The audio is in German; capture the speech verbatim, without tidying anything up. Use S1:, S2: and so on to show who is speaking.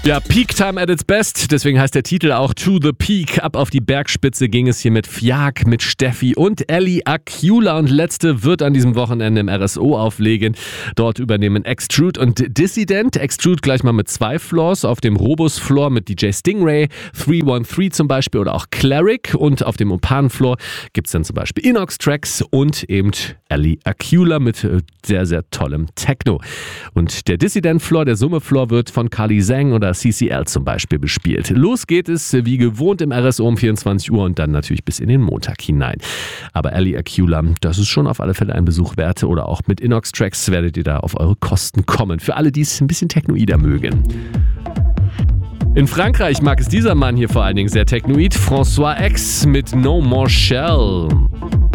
S1: Ja, Peak Time at its best, deswegen heißt der Titel auch To the Peak. Ab auf die Bergspitze ging es hier mit Fiak, mit Steffi und Ellie Acula und letzte wird an diesem Wochenende im R S O auflegen. Dort übernehmen Extrude und Dissident. Extrude gleich mal mit zwei Floors, auf dem Robus-Floor mit D J Stingray, drei eins drei zum Beispiel oder auch Cleric und auf dem Opan-Floor gibt es dann zum Beispiel Inox-Tracks und eben Ellie Acula mit sehr, sehr tollem Techno. Und der Dissident-Floor, der Summe-Floor wird von Kali Zhang oder C C L zum Beispiel bespielt. Los geht es wie gewohnt im R S O um vierundzwanzig Uhr und dann natürlich bis in den Montag hinein. Aber Ellie Acula, das ist schon auf alle Fälle ein Besuch wert oder auch mit Inox Tracks werdet ihr da auf eure Kosten kommen. Für alle, die es ein bisschen technoider mögen. In Frankreich mag es dieser Mann hier vor allen Dingen sehr technoid. François X mit No More Shell.